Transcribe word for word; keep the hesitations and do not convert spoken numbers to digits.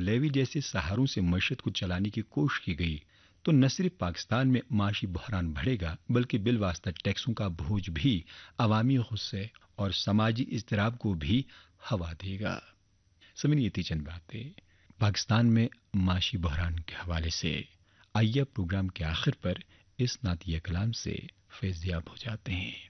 Levy जैसे सहारों से मशद को चलाने की कोशिश की गई तो न सिर्फ पाकिस्तान में माशी बहरान बढ़ेगा बल्कि बिलवास्ता टैक्सों का बोझ भी अवामी गुस्से और समाजी इज़्तिराब को भी हवा देगा। समझिए ये थी चंद बातें पाकिस्तान में माशी बहरान के हवाले से। आइए प्रोग्राम के आखिर पर इस नातिया कलाम से फैज़याब हो जाते हैं।